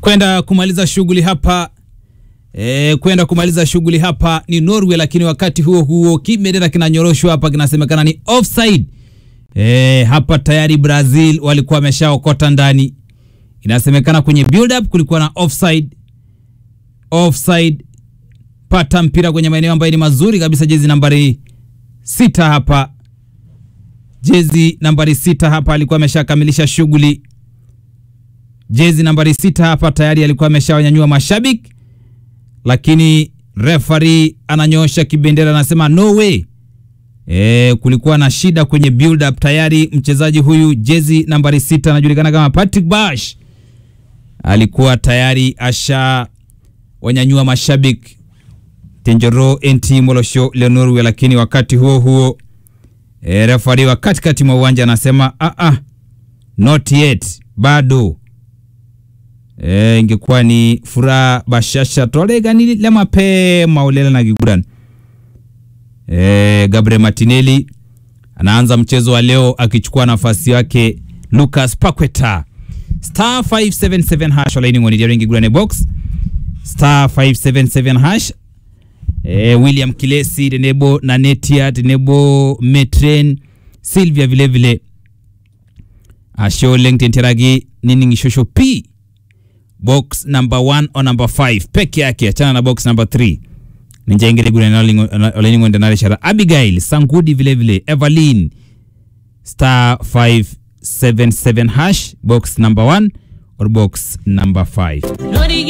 Kwenda kumaliza shughuli hapa ni Norway, lakini wakati huo kibendera kinanyoroshwa hapa, kinasemekana ni offside. Hapa tayari Brazil walikuwa wameshaokota ndani. Inasemekana kwenye build up kulikuwa na offside. Pata mpira kwenye maeneo ambayo ni mazuri kabisa. Jezi nambari 6 hapa. Jezi nambari 6 hapa alikuwa ameshakamilisha shughuli. Jezi nambari 6 hapa tayari alikuwa ameshawanyanyua mashabiki, lakini referee ananyosha kibendera, anasema no way. Kulikuwa na shida kwenye build up. Tayari mchezaji huyu jezi nambari 6 anajulikana kama Patrick Bash alikuwa tayari asha wanyanyua mashabiki Tenjoro NT Molosho Leonor, lakini wakati huo referee wa katikati mwa uwanja anasema not yet, bado. Ingekuwa ni furaha bashasha tolega ni le mapema ulela na giguran. Gabriel Martinelli anaanza mchezo wa leo akichukua nafasi yake Lucas Paqueta. Star 577 hash wala ngoni dia gigurane box star 577 hash. William Kilesi, Denebo Nanetia, Denebo Metren, Sylvia vile Asho Lengtenteragi nini shosho P. Box number 1 or number 5 peke yake, achana na box number 3. Ninjaingire gure na nale shara Abigail Sangudi vile Evelyn star 577 hash box number 1 or box number 5.